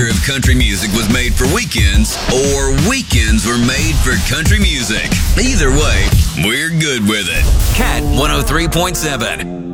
Either of country music was made for weekends, or weekends were made for country music. Either way, we're good with it. Cat 103.7.